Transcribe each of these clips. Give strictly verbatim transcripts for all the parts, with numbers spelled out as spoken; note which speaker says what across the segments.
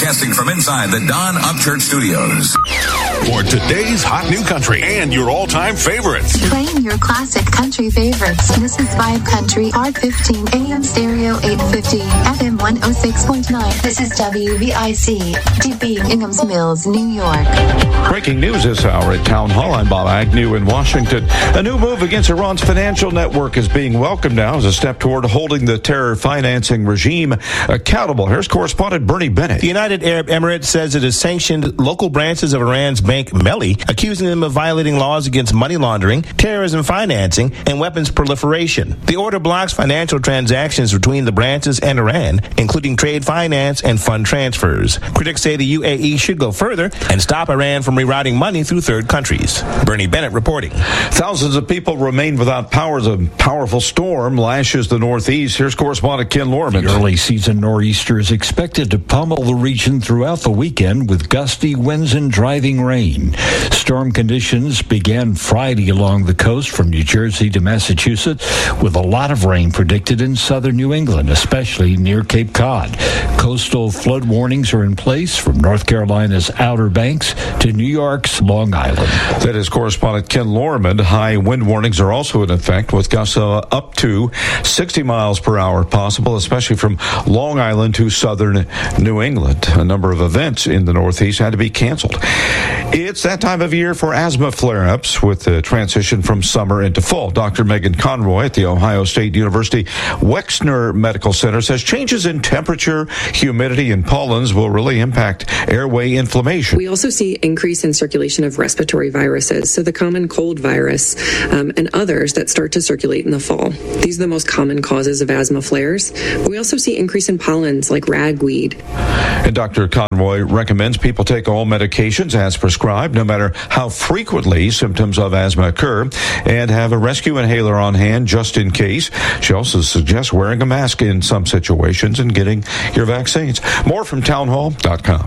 Speaker 1: Broadcasting from inside the Don Upchurch Studios.
Speaker 2: For today's hot new country and your all-time favorites.
Speaker 3: Playing your classic country favorites. This is Vibe Country, R fifteen, A M stereo eight fifty, F M one oh six point nine. This is W V I C, D B Ingham's Mills, New York.
Speaker 4: Breaking news this hour at Town Hall. I'm Bob Agnew in Washington. A new move against Iran's financial network is being welcomed now as a step toward holding the terror financing regime accountable. Here's correspondent Bernie Bennett.
Speaker 5: The United Arab Emirates says it has sanctioned local branches of Iran's bank Melli, accusing them of violating laws against money laundering, terrorism financing, and weapons proliferation. The order blocks financial transactions between the branches and Iran, including trade finance and fund transfers. Critics say the U A E should go further and stop Iran from rerouting money through third countries. Bernie Bennett reporting.
Speaker 4: Thousands of people remain without power as a powerful storm lashes the Northeast. Here's correspondent Ken Lorman.
Speaker 6: The early season nor'easter is expected to pummel the region throughout the weekend with gusty winds and driving rain. Storm conditions began Friday along the coast from New Jersey to Massachusetts, with a lot of rain predicted in southern New England, especially near Cape Cod. Coastal flood warnings are in place from North Carolina's Outer Banks to New York's Long Island.
Speaker 4: That is correspondent Ken Lorman. High wind warnings are also in effect, with gusts uh, up to sixty miles per hour possible, especially from Long Island to southern New England. A number of events in the Northeast had to be canceled. It's that time of year for asthma flare-ups with the transition from summer into fall. Doctor Megan Conroy at the Ohio State University Wexner Medical Center says changes in temperature, humidity, and pollens will really impact airway inflammation.
Speaker 7: We also see increase in circulation of respiratory viruses, so the common cold virus um, and others that start to circulate in the fall. These are the most common causes of asthma flares. We also see increase in pollens like ragweed.
Speaker 4: And Doctor Conroy recommends people take all medications as prescribed, no matter how frequently symptoms of asthma occur, and have a rescue inhaler on hand just in case. She also suggests wearing a mask in some situations and getting your vaccines. More from town hall dot com.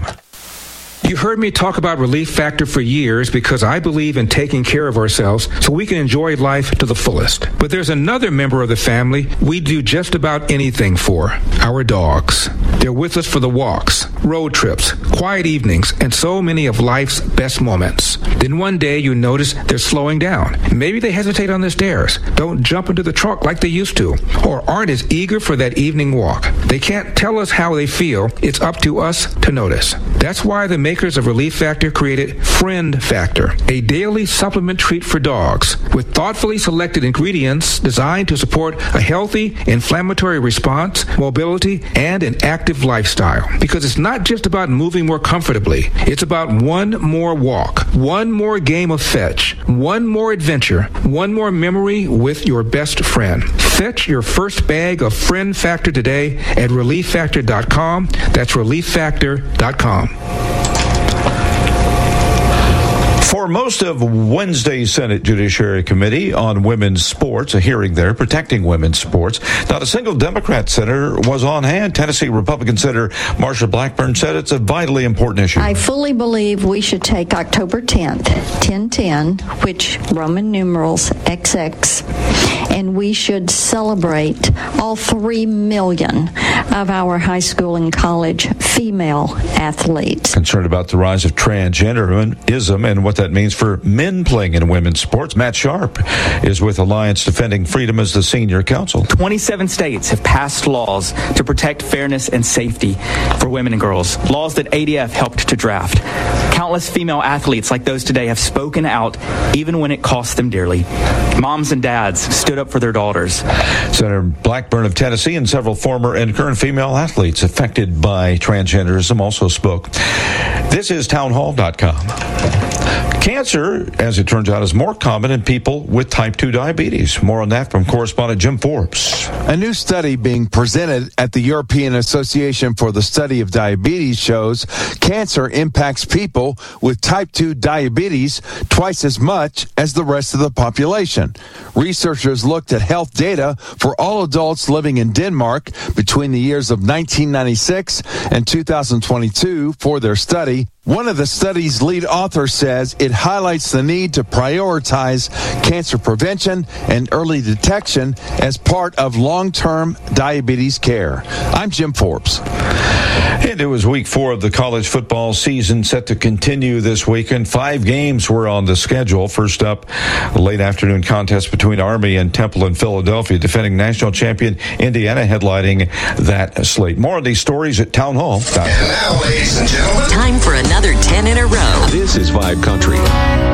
Speaker 8: You heard me talk about Relief Factor for years because I believe in taking care of ourselves so we can enjoy life to the fullest. But there's another member of the family we do just about anything for, our dogs. They're with us for the walks, road trips, quiet evenings, and so many of life's best moments. Then one day you notice they're slowing down. Maybe they hesitate on the stairs, don't jump into the trunk like they used to, or aren't as eager for that evening walk. They can't tell us how they feel. It's up to us to notice. That's why the makers of Relief Factor created Friend Factor, a daily supplement treat for dogs with thoughtfully selected ingredients designed to support a healthy inflammatory response, mobility, and an active lifestyle. Because it's not just about moving more comfortably. It's about one more walk, one more game of fetch, one more adventure, one more memory with your best friend. Fetch your first bag of Friend Factor today at relief factor dot com. That's relief factor dot com.
Speaker 4: For most of Wednesday's Senate Judiciary Committee on Women's Sports, a hearing there protecting women's sports, not a single Democrat senator was on hand. Tennessee Republican Senator Marsha Blackburn said it's a vitally important issue.
Speaker 9: I fully believe we should take October tenth, ten ten, which Roman numerals X X, and we should celebrate all three million of our high school and college female athletes.
Speaker 4: Concerned about the rise of transgenderism and what that means for men playing in women's sports, Matt Sharp is with Alliance Defending Freedom as the senior counsel.
Speaker 10: twenty-seven states have passed laws to protect fairness and safety for women and girls, laws that A D F helped to draft. Countless female athletes like those today have spoken out even when it cost them dearly. Moms and dads stood up for their daughters.
Speaker 4: Senator Blackburn of Tennessee and several former and current female athletes affected by transgenderism also spoke. This is town hall dot com. Cancer, as it turns out, is more common in people with type two diabetes. More on that from correspondent Jim Forbes.
Speaker 11: A new study being presented at the European Association for the Study of Diabetes shows cancer impacts people with type two diabetes twice as much as the rest of the population. Researchers looked at health data for all adults living in Denmark between the years of nineteen ninety-six and two thousand twenty-two for their study. One of the study's lead authors says it highlights the need to prioritize cancer prevention and early detection as part of long-term diabetes care. I'm Jim Forbes.
Speaker 4: And it was week four of the college football season set to continue this weekend. Five games were on the schedule. First up, a late afternoon contest between Army and Temple in Philadelphia. Defending national champion Indiana headlining that slate. More of these stories at Town Hall.
Speaker 12: And now, ladies and gentlemen, time for another ten in a row.
Speaker 2: This is Vibe Country.